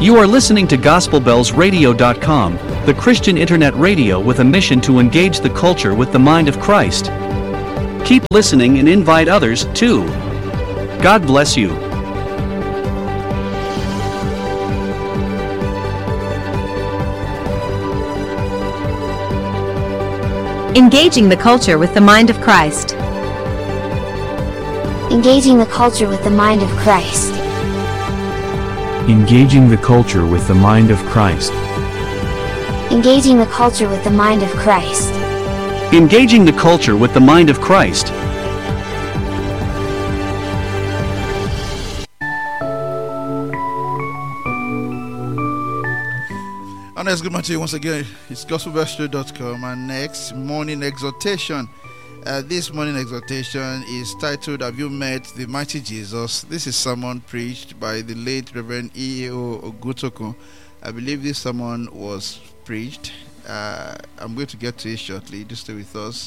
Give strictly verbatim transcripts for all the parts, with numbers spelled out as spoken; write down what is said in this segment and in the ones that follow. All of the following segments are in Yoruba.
You are listening to Gospel Bells Radio dot com, the Christian internet radio with a mission to engage the culture with the mind of Christ. Keep listening and invite others, too. God bless you. Engaging the culture with the mind of Christ. Engaging the culture with the mind of Christ. Engaging the culture with the mind of Christ. Engaging the culture with the mind of Christ. Engaging the culture with the mind of Christ. And it's good morning to you once again. It's Gospel Bells Radio dot com, and next morning exhortation. Uh, this morning exhortation is titled, Have You Met the Mighty Jesus? This is sermon preached by the late Reverend E O Ogutokun. I believe this sermon was preached. Uh, I'm going to get to it shortly. Just stay with us.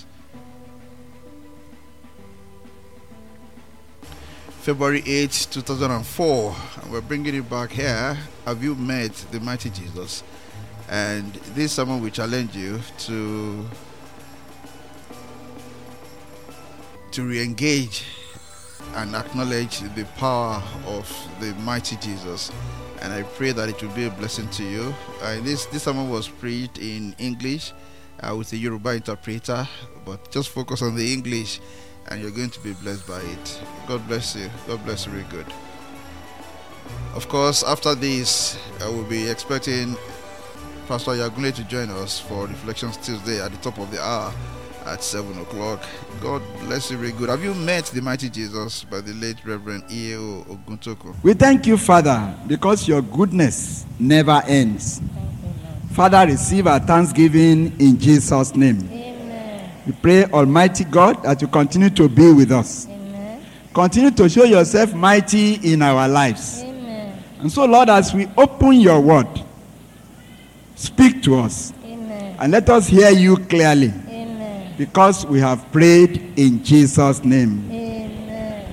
February eighth, two thousand four. And we're bringing it back here. Have you met the mighty Jesus? And this sermon will challenge you to to re-engage and acknowledge the power of the mighty Jesus. And I pray that it will be a blessing to you. Uh, this this sermon was preached in English uh, with a Yoruba interpreter, but just focus on the English and you're going to be blessed by it. God bless you. God bless you very good. Of course, after this, I will be expecting Pastor Yagunle to join us for Reflections Tuesday at the top of the hour at seven o'clock. God bless you very good. Have you met the mighty Jesus by the late Reverend E O Ogutokun? We thank you, Father, because your goodness never ends. Father, receive our thanksgiving in Jesus' name. Amen. We pray, Almighty God, that you continue to be with us. Amen. Continue to show yourself mighty in our lives. Amen. And so, Lord, as we open your word, speak to us. Amen. And let us hear you clearly. Amen. Because we have prayed in Jesus' name. Amen.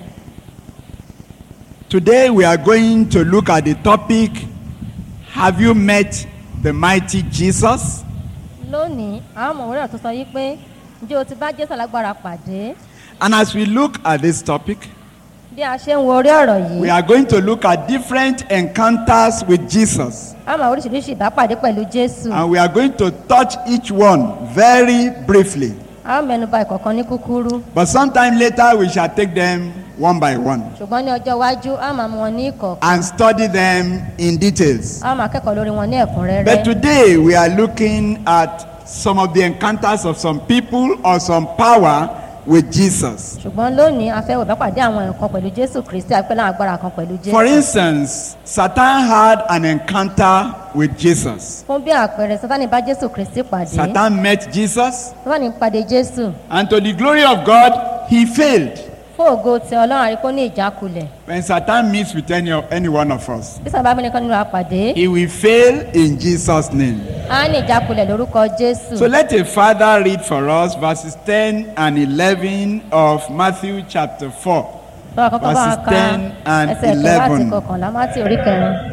Today we are going to look at the topic, have you met the mighty Jesus? Lónìí, àwọn ọmọ wúrà tó sọ yí pé ǹjẹ́ o ti bá Jésù alágbára pàdé? And as we look at this topic, Bí a ṣe ń wo orí ọ̀rọ̀ we yìí, are going to look at different encounters with Jesus. a máa oríṣiríṣi ìbápàdé pẹ̀lú Jésù. And we are going to touch each one very briefly. A ó mẹ́nuba ìkọ̀kan ní kúkúrú. But sometime later we shall take them one by one Ṣùgbọ́n ní ọjọ́ iwájú, a máa mú wọn ní ìkọ̀kan. and study them in details. A máa kẹ́kọ̀ọ́ lórí wọn ní ẹ̀kúnrẹ́rẹ́. But today we are looking at some of the encounters of some people or some power with Jesus. Ṣùgbọ́n lónìí, a fẹ́ wo ìbápàdé àwọn nǹkan pẹ̀lú Jésù Kristi àpẹẹrẹ agbára kan pẹ̀lú Jésù. For instance, Satan had an encounter with Jesus. Fún bí àpẹẹrẹ, Sátánì bá Jésù Kristi pàdé. Satan met Jesus, Sátánì pàdé Jésù. and to the glory of God, he failed. Fún ògo tí Ọlọ́run àríkó ní ìjákulẹ̀. When Satan meets with any, any one of us, Bí sábà bẹ́ẹ̀ nìkan nínú àpàdé, he will fail in Jesus' name. á ní ìjákulẹ̀ lórúkọ Jésù. So let a father read for us verses ten and eleven of Matthew chapter four. Bọ́lá kọ́kọ́ bá wa verses ka ten and ẹsẹ̀ kẹwàá àti eleven. kọkànlá Mátì orí kẹrin.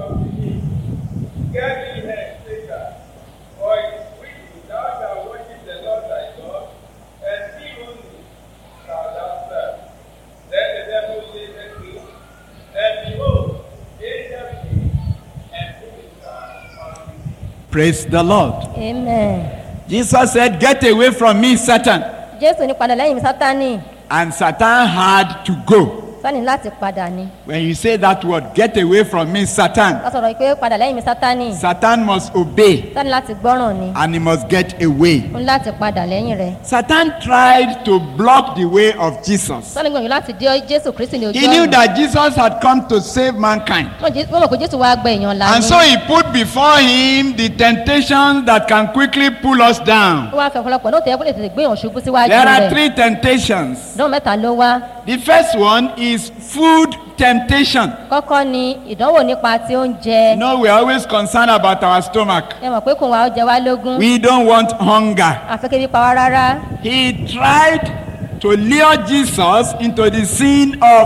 Get thee hence, Satan, for it is written, Thou shalt worship the Lord thy God, and him only shalt thou serve. Then the devil said unto him, and behold, angels came and put his hand on him. Praise the Lord. Amen. Jesus said, "Get away from me, Satan." Jésù ní padà lẹ́yìn mi Sátánì. And Satan had to go. Sátánì láti padà ni. When you say that word, "Get away from me, Satan," Wọ́n sọ̀rọ̀ pé padà lẹ́yìn mi Sátánì. Satan must obey Sátánì láti gbọ́ràn ni. and he must get away. Ó ní láti padà lẹ́yìn rẹ̀. Satan tried to block the way of Jesus. Sátánì gbìyànjú láti dé Jésù Kristi ní ojú He knew ọ̀nà. that Jesus had come to save mankind. Wọ́n jẹ́- wọ́n mọ̀ pé Jésù wá gbẹ èèyàn là And ní. so he put before him the temptations that can quickly pull us down. Ó wá fẹ́ ọ̀pọ̀lọpọ̀ náà tẹ̀yẹ́ kó lè tètè gbé èèyàn ṣubú síwájú There are rẹ̀. three temptations. Ìdánwò mẹ́ta ló wá. The first one is food temptation. Kọ́kọ́ ni ìdánwò nípa ti oúnjẹ. You know, we are always concerned about our stomach. Ẹ mọ̀ pé kò wá ó jẹ wá lógún. We don't want hunger. Àfẹ́kẹ́ bí pa wá rárá. He tried to lure Jesus into the sin of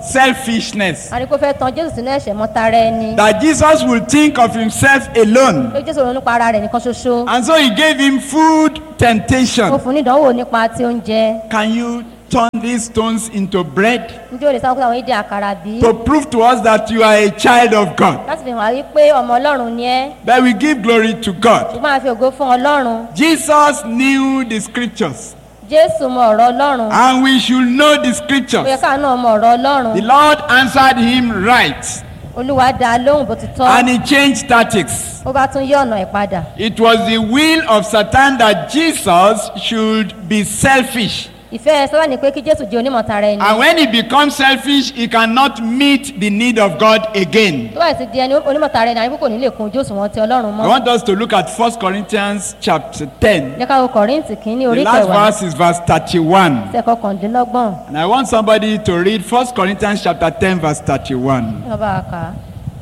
selfishness. a rí pé ó fẹ́ tan jésù sínú ẹ̀ṣẹ̀ mọ́tara ẹni. That Jesus will think of himself alone. pé jésù ronú pa ara rẹ̀ nìkan ṣoṣo. And so he gave him food ó temptation. fún ní ìdánwò nípa ti oúnjẹ. Can you turn these stones into bread? njẹ́ o lè sáwọn kó àwọn èdè àkàrà bí? To prove to us that you are a child of God. láti fi hàn wí pé ọmọ ọlọ́run ni ẹ́. But we give glory to God. ṣùgbọ́n a fi ògo fún ọlọ́run. Jesus knew the scriptures. jésù mọ ọ̀rọ̀ ọlọ́run. And we should know the ó yẹ scriptures. káà náà mọ ọ̀rọ̀ ọlọ́run. The Lord answered him right. olúwa dá a lóhùn bó ti tọ́. And he changed tactics. ó bá tún yí ọ̀nà ìpadà. It was the will of Satan that Jesus should be selfish. ìfẹ́ sábà ní pé kí jésù jẹ́ onímọ̀tara ẹni. And when he becomes selfish, he cannot meet the need of God again. tó bá sì di ẹni onímọ̀tara ẹni àyíkú kò ní lè kun ojú òṣùwọ̀n ti ọlọ́run I mọ́. want us to look at First Corinthians chapter ten. jẹ́ ká wo kọ̀ríntì kìíní The orí last kẹwàá verse is verse thirty-one. ẹsẹ̀ kọkàndínlọ́gbọ̀n. And I want somebody to read First Corinthians chapter ten verse thirty-one. ẹ bá a kà á.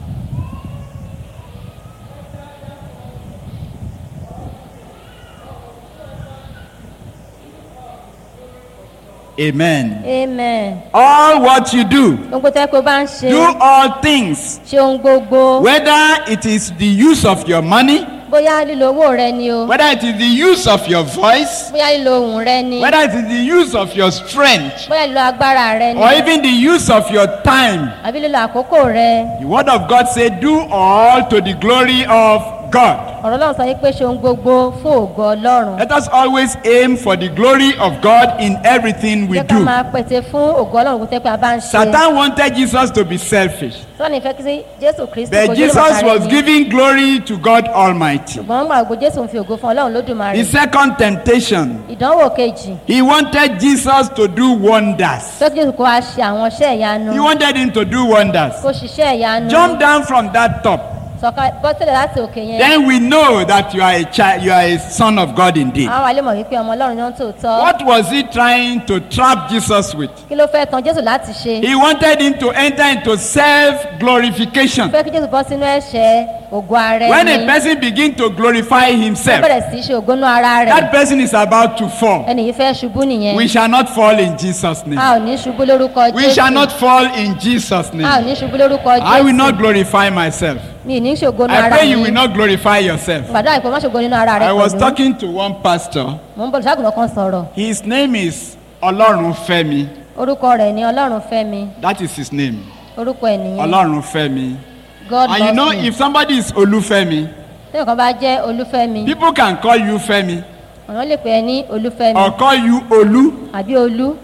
Amen. amen. All what you do, ohun gbogbo tẹ́ pé o bá ń ṣe. do all things, ṣe ohun gbogbo. whether it is the use of your money, bóyá lílo owó rẹ ni o. whether it is the use of your voice, bóyá lílo ohùn rẹ ni. whether it is the use of your strength, bóyá lílo agbára rẹ ni. or even the use of your time. àbí lílo àkókò rẹ. The word of God said, do all to the glory of God. ọ̀rọ̀ ọlọ́run sọ yìí pé ṣe ohun gbogbo fún ògo ọlọ́run. Let us always aim for the glory of God in everything we jẹ́ ká do. máa pèsè fún ògo ọlọ́run kó tẹ́ pé a bá ń ṣe. Satan wanted Jesus to be selfish, sọ́ni ìfẹ́ kí sí jésù kristu but kò jẹ́ Jesus lọ́mọ̀tara was ẹni. giving glory to God Almighty. ṣùgbọ́n gbà gbogbo jésù ń fi ògo fún ọlọ́run lódùmarè. The second temptation, ìdánwò kejì. he wanted Jesus to do wonders. fẹ́ kí jésù kó wá ṣe àwọn iṣẹ́ ìyanu. He wanted him to do wonders. kó ṣiṣẹ́ ìyanu. Jump down from that top. sọ̀ka bọ́ sílẹ̀ láti òkè yẹn. Then we know that you are a child, you are a son of God indeed. àwọn àlè mọ̀ wípé ọmọ ọlọ́run ni wọ́n tó tọ́. What was he trying to trap Jesus with? kí ló fẹ́ tan jésù láti ṣe. He wanted him to enter into self-glorification. fẹ́ kí jésù bọ́ sínú ẹ̀ṣẹ̀ ògo ara When ẹni. a person begins to glorify ó himself, bẹ̀rẹ̀ sí í ṣe ògo nú ara rẹ̀. that person is about to fall. ẹni yìí fẹ́ ṣubú nìyẹn. We shall not fall in Jesus' name. a ò ní ṣubú lórúkọ jésù. We shall not fall in Jesus' a ò name. ní ṣubú lórúkọ jésù. I will not glorify myself. mi ì ní ṣògo nú I ara pray you mi. will not glorify yourself. gbàdúrà ìpè má ṣògo nínú ara rẹ I was pẹ̀lú. talking to one pastor. mò ń bọ̀ ṣàgùnà kan sọ̀rọ̀. His name is Olorunfemi. orúkọ rẹ̀ ni ọlọ́run fẹ́ mi. That is his name. orúkọ ẹ̀ nìyẹn. Olorunfemi. God And you loves know, me. if somebody is Olufemi, tẹ́lẹ̀ kan bá jẹ́ olúfẹ́mi. people can call you Femi àwọn lè pè é ní olúfẹ́mi. or call you Olu. àbí olú.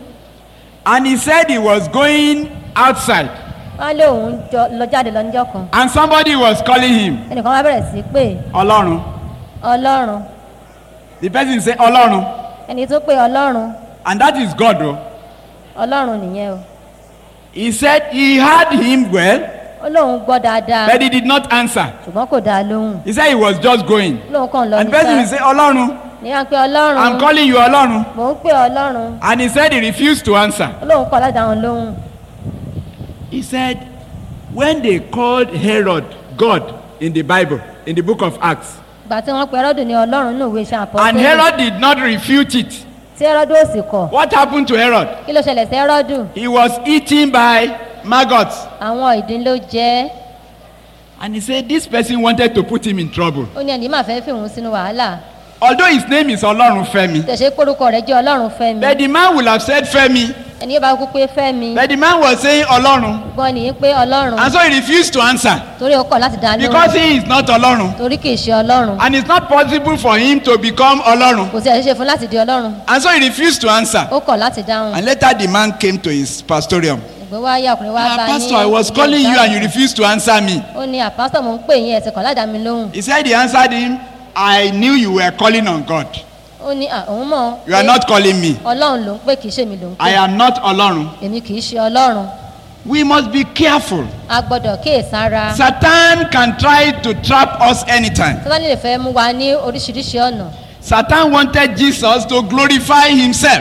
And he said he was going outside wọ́n lé òun jọ- lọ jáde lọ níjọ́ kan. and somebody was calling him ẹnìkan wá bẹ̀rẹ̀ sí pé Olorun. ọlọ́run. The person say Olorun. ẹni tó pé ọlọ́run. And that is God. Oh. ọlọ́run nìyẹn o. He said he heard him well, ó lóun gbọ́ dáadáa. but he did not answer. ṣùgbọ́n kò dáa lóhùn. He said he was just going. ó lóun kàn lọ And the person will say, Olorun, ní à ń pé ọlọ́run. I'm calling you Olorun. mò ń pè ọlọ́run. And he said he refused to answer. ó lóun kọ́ láti dáhùn lóhùn. He said, when they called Herod God in the Bible, in the book of Acts, ìgbà tí wọ́n pe ẹrọ́dù ní ọlọ́run ní òwe iṣẹ́ and àpọ́tẹ́lẹ̀. Herod did not refute it, tí ẹrọ́dù ò sì kọ̀. what happened to Herod? kí ló ṣẹlẹ̀ sí ẹrọ́dù? He was eaten by maggots. àwọn ìdin ló jẹ́. And he said this person wanted to put him in trouble. ó ní ẹni máa fẹ́ fi òun sínú wàhálà. Although his name is Olorunfemi, tẹ̀sẹ̀ kórúkọ rẹ̀ jẹ́ ọlọ́run fẹ́mi. but the man will have said Femi, ẹni yóò bá kú pé fẹ́mi. but the man was saying Olorun. gbọ́n nìyí pé ọlọ́run. And so he refused to answer torí ó kọ̀ láti dá because lóhùn. he is not Olorun. torí kì í ṣe ọlọ́run. And it's not possible for him to become Olorun. kò sí ẹ̀ṣẹ̀ fún láti di ọlọ́run. And so he refused to answer. ó kọ̀ láti dáhùn. And later the man came to his pastorium. ìgbé wá yá ọkùnrin wá Ah, bá ní. pastor, I was calling you and you refused to answer me. ó ní àpásítọ̀ mò ń pè yín ẹ̀sìn kan láti dá mi lóhùn. He said he answered him, I knew you were calling on God. ó ní à, òun mọ̀. You are not calling me. ọlọ́run ló ń pè kì í ṣe mi ló ń I pè. am not Olorun. èmi kì í ṣe ọlọ́run. We must be careful. a gbọ́dọ̀ kíyèsára. Satan can try to trap us anytime. sátánì lè fẹ́ mú wa ní oríṣiríṣi ọ̀nà. Satan wanted Jesus to glorify himself.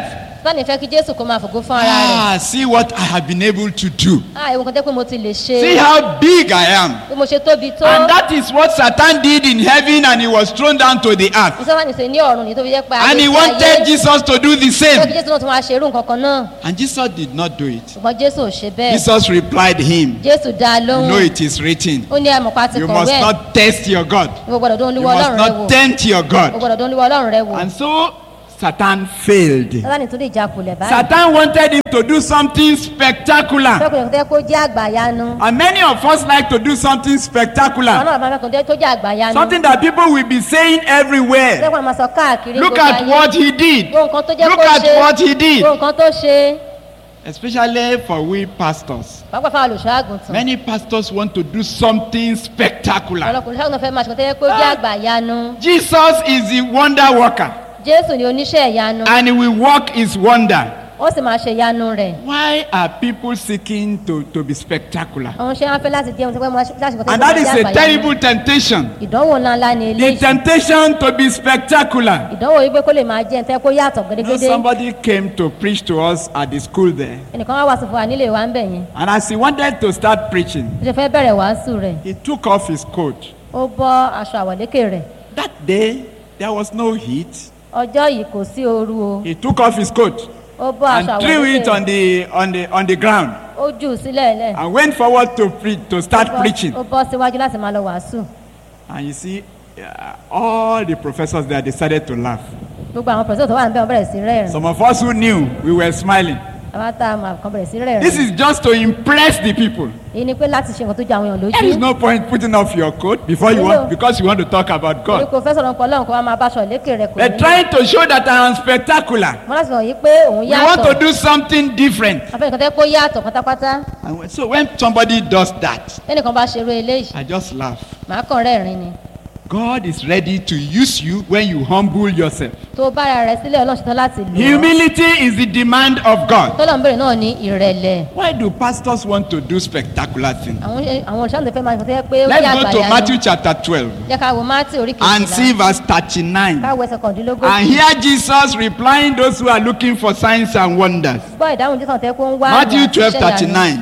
sátánì fẹ́ kí jésù kó máa fògo fún ara rẹ̀. Ah, see what I have been able to do. ah ewu kan tẹ́ pé mo ti lè ṣe. See how big I am. bí mo ṣe tóbi tó. And that is what Satan did in heaven, and he was thrown down to the earth. sátánì ṣe ní ọ̀run ní tó fi jẹ́ pé ayé And he ti wanted ayé. Jesus to do the fẹ́ kí same. jésù náà tún máa ṣe irú nǹkan kan náà. And Jesus did not do it. ṣùgbọ́n jésù ò ṣe bẹ́ẹ̀. Jesus replied him, jésù dá a you lóhùn. know it is written. ó ní ẹ̀mọ̀pá ti You must kọ̀wé ẹ̀. not test your God. o gbọ́dọ̀ dún You olúwa must ọlọ́run rẹ wò. not tempt your o God. gbọ́dọ̀ dún olúwa ọlọ́run rẹ wò. And so Satan failed. sátánì tún lè jákulẹ̀ báyìí. Satan wanted him to do something spectacular. fẹ́kùnrin kan tẹ́ kó jẹ́ àgbàyanu. And many of us like to do something àwọn spectacular. náà máa fẹ́kùnrin tó jẹ́ àgbàyanu. Something that people will be saying everywhere. fẹ́kùnrin máa sọ káàkiri Look gbogbo at ayé. what he did. gbogbo nǹkan tó jẹ́ Look kó at ṣe. what he did. gbogbo nǹkan tó ṣe. Especially for we pastors. pàápàá fáwọn olùṣọ́ àgùntàn. Many pastors want to do something spectacular. ọ̀pọ̀lọpọ̀ olùṣọ́ àgùntàn fẹ́ máa ṣe kó tẹ́ kó jẹ́ àgbàyanu. Jesus is the wonder worker, jésù ni oníṣẹ́ ìyanu. and he will work his wonder. ó sì máa ṣe ìyanu rẹ̀. Why are people seeking to, to be spectacular? àwọn ṣe wọn fẹ́ láti jẹun tí wọ́n máa láti kó tẹ́ And kó that jẹ́ is a àgbàyanu. terrible temptation. ìdánwò ńláńlá ni The eléyìí. temptation to be spectacular. ìdánwò yìí pé kó lè máa jẹ́ ntẹ́ kó yàtọ̀ You know, gédégédé. somebody came to preach to us at the school there. ẹnìkan wá wàásù fún wa nílé wa ń bẹ̀ yẹn. And as he wanted to start preaching, ó ṣe fẹ́ bẹ̀rẹ̀ wàásù rẹ̀. he took off his coat. ó bọ́ aṣọ àwọ̀lékè rẹ̀. That day, there was no heat. ọjọ́ yìí kò sí ooru o. He took off his coat ó bọ́ aṣọ and threw àwọ̀lékè it on rẹ̀. the, on the, on the ground ó jù ú sílẹ̀ lẹ̀. and went forward to, pre- to start Ó bọ́- preaching. ó bọ́ síwájú láti máa lọ wàásù. And you see, uh, all the professors there decided to laugh. gbogbo àwọn pẹ̀sẹ̀ tó wà níbẹ̀ wọ́n bẹ̀rẹ̀ sí rẹ́rìn. Some of us who knew, we were smiling. àwọn tá a máa kàn bẹ̀rẹ̀ sí rẹ́rìn. This is just to impress the people. èyí ni pé láti ṣe nǹkan tó jẹ àwọn èèyàn There is lójú. no point putting off your coat before you want, because you want to talk about torí God. kò fẹ́ sọ̀rọ̀ nǹkan ọlọ́run kó wá máa bá aṣọ àlékè rẹ̀ kò They're ní. trying to show that I am spectacular. wọ́n láti sọ yìí pé òun We want to yàtọ̀. do something different. afẹ́ nǹkan tẹ́ kó yàtọ̀ pátápátá. And when- so when somebody does that, ẹnìkan bá ṣerú eléyìí I just laugh. màá kàn rẹ́rìn ni. God is ready to use you when you humble yourself. tó bá ara rẹ̀ sílẹ̀ ọlọ́run ṣetán láti lò ó. Humility is the demand of God. tọ́lọ̀ ń bèrè náà ní ìrẹ̀lẹ̀. Why do pastors want to do spectacular things? àwọn àwọn olùṣàlùfẹ́ fẹ́ máa ń fẹ́ pé ó Let's yà go to àgbàyanu. Matthew chapter twelve jẹ́ ká wo mátì orí and see kejìlá. verse thirty-nine. ká wo ẹsẹ̀ kọ̀ọ̀dínlógójì. And hear Jesus replying those who are looking for signs and wonders. gbọ́ ìdáhùn jésù tẹ́ kó ń wá. Matthew àmì twelve àti iṣẹ́ ìyanu. thirty-nine.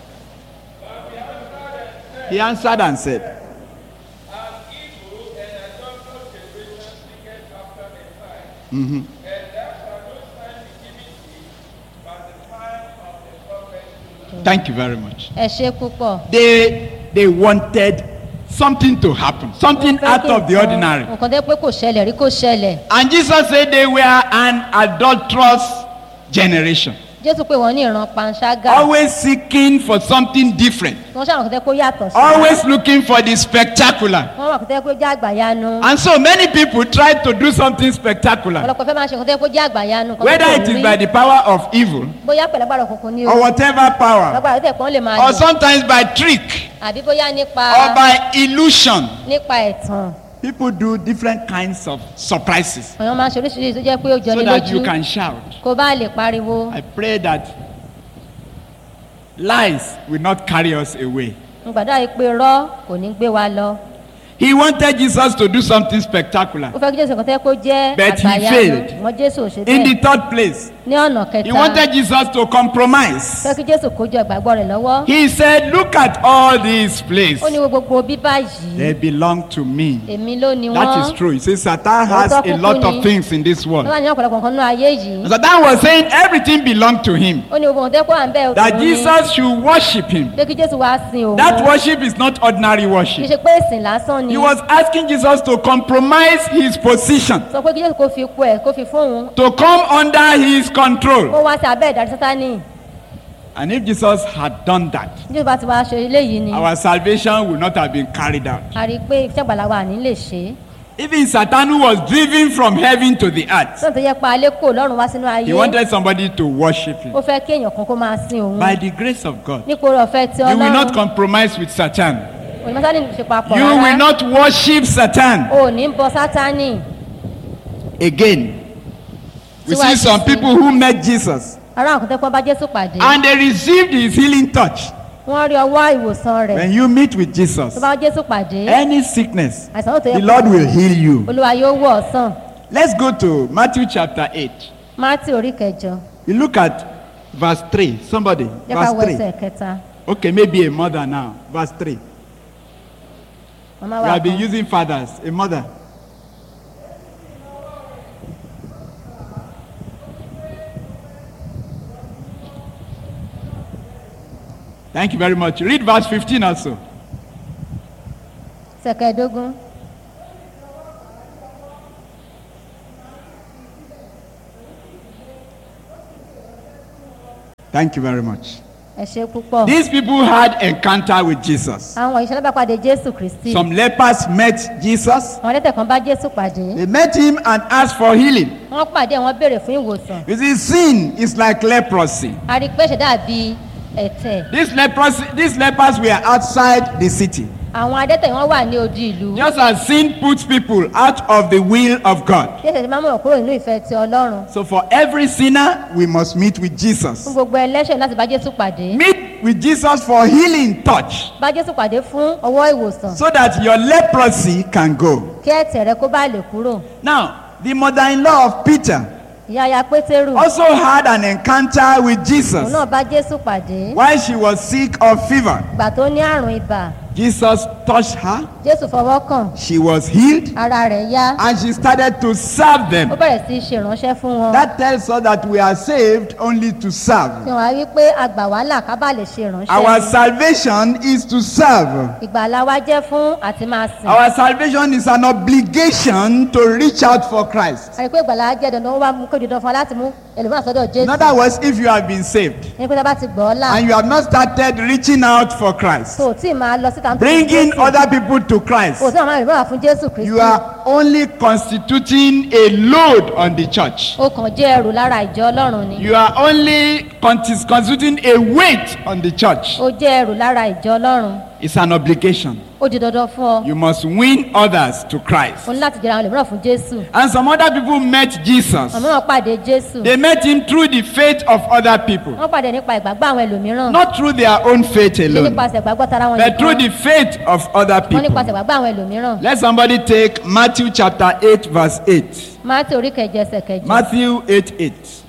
He answered and said, mm-hmm. Thank you very much. ẹ ṣe púpọ̀. They they wanted something to happen, something Wọ́n fẹ́ out kí of the nǹkan- ordinary. nǹkan tẹ́ pé kò ṣẹlẹ̀ rí kò ṣẹlẹ̀. And Jesus said they were an adulterous generation, jésù pé wọ́n ní ìran panṣágà. always seeking for something different, wọ́n ṣàwọn kò tẹ́ kó yàtọ̀ sí. always looking for the spectacular. wọ́n wà kò tẹ́ kó jẹ́ àgbàyanu. And so many people tried to do something spectacular, ọ̀pọ̀lọpọ̀ fẹ́ máa ṣe kò tẹ́ kó jẹ́ àgbàyanu. kan tó whether kò it is rí. by the power of evil bóyá pẹ̀lú agbára òkùnkùn ni o. or whatever power, agbára tẹ̀ pọ́n lè máa or lò. sometimes by trick àbí bóyá nípa or by illusion. nípa ẹ̀tàn. People do different kinds of surprises àwọn máa ń ṣe oríṣiríṣi tó jẹ́ pé ó jọ so ní that you lójú. can shout. kó bá lè pariwo. I pray that lies will not carry us away. mo gbàdúrà yìí pé rọ́ kò ní gbé wa lọ. He wanted Jesus to do something spectacular. ó fẹ́ kí jésù kan tẹ́ kó jẹ́ But he àgbàyanu. failed. wọ́n jésù ò ṣe In the bẹ́ẹ̀. third place, ní ọ̀nà he kẹta. wanted Jesus to compromise. fẹ́ kí jésù kó jọ ìgbàgbọ́ rẹ̀ lọ́wọ́. He said, look at all these places. ó ní gbogbo bíbá yìí. They belong to me. èmi ló ni wọ́n. That is true. He says Satan has a lot of things in this world. ló wà ní ọ̀pọ̀lọpọ̀ nǹkan nínú ayé yìí. Satan was saying everything belonged to him. ó ní gbogbo nǹkan tẹ́ kó à ń bẹ́ẹ̀ That òun ni. Jesus should worship him. pé kí jésù wá sin òun. That worship is not ordinary kì í worship. ṣe pé ìsìn lásán ni. He was asking Jesus to compromise his position, sọ pé kí jésù kó fi ipò ẹ̀ kó fi fún òun. to come under his kó control. wá sí abẹ́ ìdarí sátánì. And if Jesus had done that, jésù bá ti wá aṣọ eléyìí ni. our salvation would not have been carried out. a rí i pé iṣẹ́ ìgbàlá wa ní lè ṣe é. Even Satan, who was driven from heaven to the earth, sọ́nà tó yẹ pa alẹ́ kò lọ́rùn wá sínú ayé. he wanted somebody to worship him. ó fẹ́ kí èèyàn kan kó máa sin òun. By the grace of God, nípò oore ọ̀fẹ́ tí you will not ọlọ́run. compromise with Satan. òní sátánì ṣe papọ̀ You rárá. will not worship Satan. o ò ní bọ sátánì. Again, we see Síwájú some sí. people who met Jesus ará àwọn kan tẹ́ pọ́n bá jésù pàdé. and they received his healing touch. wọ́n rí ọwọ́ ìwòsàn rẹ̀. When you meet with Jesus, tó bá jésù pàdé. any sickness, àìsàn ó tó yẹ the kó- Lord will heal you. olúwa yóò wọ̀ ọ́ sàn. Let's go to Matthew chapter eight. mátì orí kẹjọ. You look at verse three. Somebody. jẹ́ ká wọ Verse ẹsẹ̀ three. kẹta. Okay, maybe a mother now. Verse three. Màmá You wa have been kan. using fathers. A mother. Thank you very much. Read verse fifteen also. ẹsẹ̀ kẹẹ̀dógún. Thank you very much. ẹ ṣe púpọ̀. These people had encounter with Jesus. àwọn ìṣẹ̀lẹ̀ bá pàdé Jésù Kristi. Some lepers met Jesus. àwọn ẹlẹ́tẹ̀ kan bá Jésù pàdé. They met him and asked for healing. wọ́n pàdé wọ́n béèrè fún ìwòsàn. You see, sin is like leprosy. a rí i pé ṣe dàbí ẹ̀tẹ̀. These leprosy, these lepers were outside the city. àwọn adẹ́tẹ̀ wọn wà ní odi ìlú. Just as sin puts people out of the will of God. Jésù ti máa mú wọn kúrò nínú ìfẹ́ ti Ọlọ́run. So for every sinner, we must meet with fún Jesus. gbogbo ẹlẹ́ṣẹ̀ láti bá Jésù pàdé. Meet with Jesus for healing touch, bá Jésù pàdé fún ọwọ́ ìwòsàn. so that your leprosy can go. kí ẹ̀tẹ̀ rẹ kó bá lè kúrò. Now, the mother-in-law of Peter ìyá ya Pétérù. also had an encounter with òun Jesus náà bá Jésù pàdé. while she was sick of fever. ìgbà tó ní àrùn ibà. Jesus touched her, Jésù fọwọ́ kàn. she was healed, ara rẹ̀ yá. and she started to serve ó them. bẹ̀rẹ̀ sí í ṣe ìránṣẹ́ fún wọn. That tells us that we are saved only to fi serve. hàn wá wípé àgbà wàhálà ká bá lè ṣe ìránṣẹ́. Our salvation is to serve. ìgbàlà wa jẹ́ fún àti máa sìn. Our salvation is an obligation to reach out for Christ. a rí i pé ìgbàlà jẹ́ dandan ó wá mú kó di dandan fún wa láti mú ẹlòmíràn sọ́dọ̀ Jésù. In other words, if you have been saved ní pé tá a bá ti gbọ́ ọ́ là. and you have not started reaching out for Christ, tó o tí ì máa lọ síta nítorí bringing Jésù. other people to Christ, o tí ì máa rìnrìn fún Jésù Kristi. you are only constituting a load on the church. o kàn jẹ́ ẹrù lára ìjọ Ọlọ́run ni. You are only contis- constituting a weight on the church. o jẹ́ ẹrù lára ìjọ Ọlọ́run. It's an obligation. ó di dandan fún ọ. You must win others to Christ. o ní láti jẹ́ra àwọn ẹlòmíràn fún Jésù. And some other people met Jesus. àwọn mìíràn pàdé Jésù. They met him through the faith of other people, wọ́n pàdé nípa ìgbàgbọ́ àwọn ẹlòmíràn. not through their own faith ṣé alone, nípasẹ̀ ìgbàgbọ́ tara wọn but through nìkan. the faith of other wọ́n people. nípasẹ̀ ìgbàgbọ́ àwọn ẹlòmíràn. Let somebody take Matthew chapter eight, verse eight. Mátíù orí kẹjọ ẹsẹ̀ kẹjọ. Matthew eight, eight.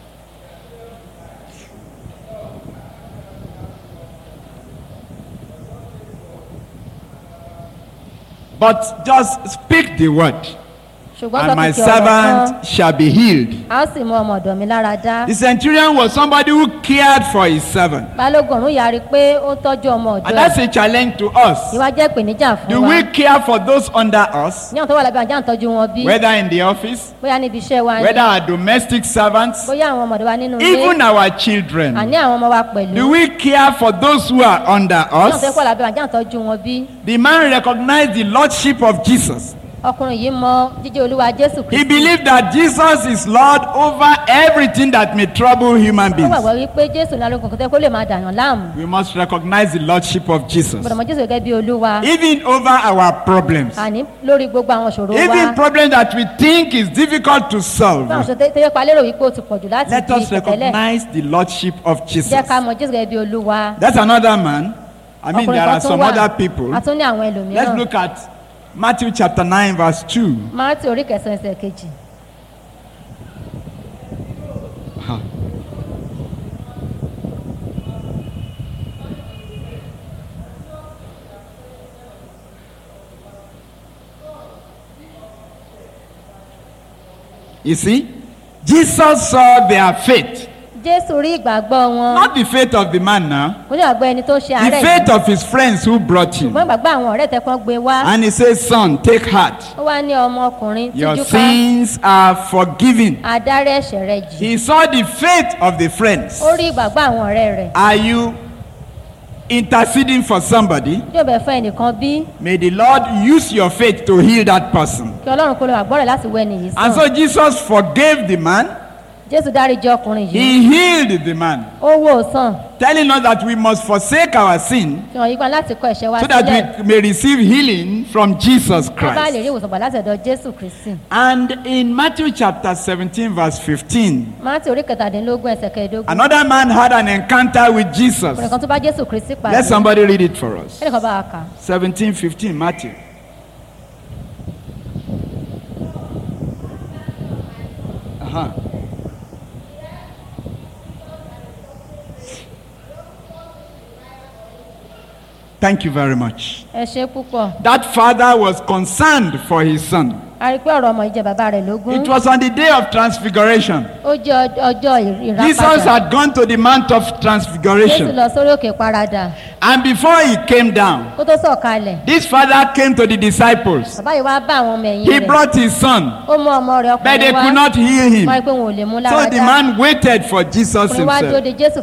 But just speak the word, ṣùgbọ́n sọ and my kìkì ọ̀rọ̀ kan. servant shall be healed. a ó sì mú ọmọ ọ̀dọ̀ mi lára dá. The centurion was somebody who cared for his servant. balógun ọ̀rún yarí pé ó tọ́jú ọmọ ọ̀dọ̀ And ẹ̀. that's a challenge to us. ìwà jẹ́ ìpèníjà fún Do wa. we care for those under us, ní àwọn tó wà lábẹ́ àjá ń tọ́jú wọn bí. whether in the office, bóyá níbi iṣẹ́ wa ni. whether our domestic servants, bóyá àwọn ọmọ ọ̀dọ̀ wa nínú ilé. even our children? àní àwọn ọmọ wa pẹ̀lú. Do we care for those who are under ní àwọn tó us? wà lábẹ́ àjá ń tọ́jú wọn bí. The man recognized the lordship of Jesus. ọkùnrin yìí mọ jíjẹ́ olúwa Jésù He Kristi. believed that Jesus is Lord over everything that may trouble human ó beings. gbàgbọ́ wípé Jésù ní alógun kòtẹ́ kó lè máa dàyàn láàmú. We must recognize the lordship of Jesus, gbọ́dọ̀ mọ Jésù gẹ́gẹ́ bí olúwa. even over our problems, àní lórí gbogbo àwọn ìṣòro even wa. problems that we think is difficult to fún àwọn solve. ìṣòro tẹ́yẹ pa lérò wípé ó ti pọ̀jù láti Let di us ìpẹ̀tẹ́lẹ̀. recognize the lordship of Jesus. jẹ́ ká mọ Jésù gẹ́gẹ́ bí olúwa. That's another man. I mean, ọkùnrin there kan are tún some wà. other people. a tún ní àwọn Let's ẹlòmíràn. look at Matthew chapter nine, verse two. Mátíù orí kẹsàn-án ẹsẹ̀ kejì. You see, Jesus saw their faith, Jésù rí ìgbàgbọ́ wọn. not the faith of the man now, kò ní àgbọ̀ ẹni tó ṣe the àárẹ̀ faith yìí. of his friends who brought him. ṣùgbọ́n ìgbàgbọ́ àwọn ọ̀rẹ́ tẹ kan gbé wá. And he says, Son, take heart. ó wá ní ọmọkùnrin Your tíjú ká. sins are forgiven. adarí ẹ̀ṣẹ̀ rẹ̀ jì. He saw the faith of the friends. ó rí ìgbàgbọ́ àwọn ọ̀rẹ́ rẹ̀. Are you interceding for somebody? yóò bẹ̀ fún ẹnìkan bí. May the Lord use your faith to heal that person. kí Ọlọ́run kó lo àgbọ̀ rẹ̀ láti wẹ nìyí And sàn. so Jesus forgave the man. Jésù dáríjì ọkùnrin yìí. He healed the man, ó wò ó sàn. telling us that we must forsake our sin fi hàn yí pa láti kọ ẹ̀ṣẹ̀ wa so that sílẹ̀. we may receive healing from Jesus ká bá lè rí Christ. ìwòsàn gbà láti ọ̀dọ̀ Jésù Kristi. And in Matthew chapter seventeen, verse fifteen, Mátíù orí kẹtàdínlógún ẹsẹ̀ kẹẹ̀ẹ́dógún. another man had an encounter with Jesus. ọkùnrin kan tó bá Jésù Kristi pàdé. Let somebody read it for us. ẹnìkan bá wa kà. seventeen fifteen, Matthew. Uh-huh. Thank you very much. ẹ ṣe púpọ̀. That father was concerned for his son. a rí i pé ọ̀rọ̀ ọmọ ìjẹ bàbá rẹ̀ lógún. It was on the day of transfiguration. ó jẹ́ ọj- ọjọ́ ìràpadà. Jesus had gone to the Mount of Jésù Transfiguration. lọ sórí òkè paradà. And before he came down, kó tó sọ̀kalẹ̀. this father came to the disciples. bàbá yìí wá bá àwọn ọmọ ẹ̀yìn He rẹ̀. brought his son, ó mú ọmọ rẹ̀ but they ọkùnrin wá. could not heal him. wọ́n rí i pé wọn ò lè mú So lára the dá. man waited for Jesus ọkùnrin wá dúró himself. de Jésù